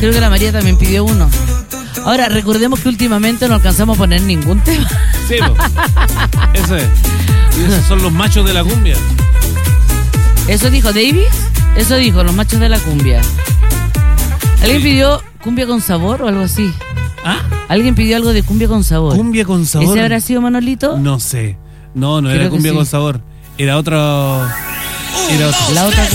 Creo que la María también pidió uno. Ahora, recordemos que últimamente no alcanzamos a poner ningún tema. Sí, po. Eso es. Y esos son los machos de la cumbia. ¿Eso dijo Davis? Eso dijo, los machos de la cumbia. ¿Alguien Sí. pidió cumbia con sabor o algo así? ¿Ah? ¿Alguien pidió algo de cumbia con sabor? ¿Cumbia con sabor? ¿Ese habrá sido Manolito? No sé. No Creo era que cumbia sí. con sabor. Era otro. Era otro. La otra